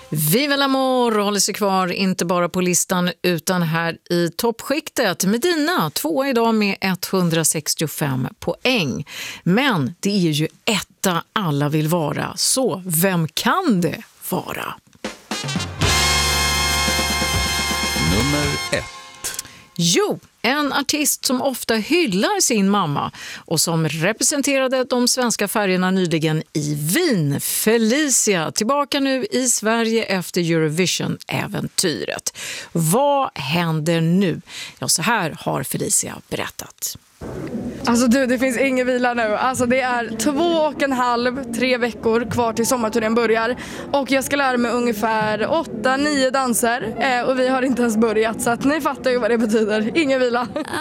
Viva l'amor håller sig kvar inte bara på listan utan här i toppskiktet. Medina, 2 idag med 165 poäng. Men det är ju etta alla vill vara, så vem kan det vara? Nummer 1. Jo, en artist som ofta hyllar sin mamma och som representerade de svenska färgerna nyligen i Wien. Felicia, tillbaka nu i Sverige efter Eurovision-äventyret. Vad händer nu? Ja, så här har Felicia berättat. Alltså du, det finns ingen vila nu. Alltså det är 2,5-3 veckor kvar till sommarturnén börjar. Och jag ska lära mig ungefär 8-9 danser. Och vi har inte ens börjat, så att ni fattar ju vad det betyder. Ingen vila.